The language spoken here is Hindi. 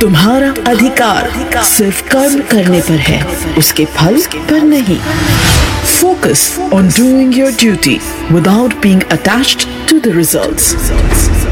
तुम्हारा अधिकार सिर्फ कर्म करने पर है, उसके फल पर नहीं। Focus on doing your duty without being attached to the results.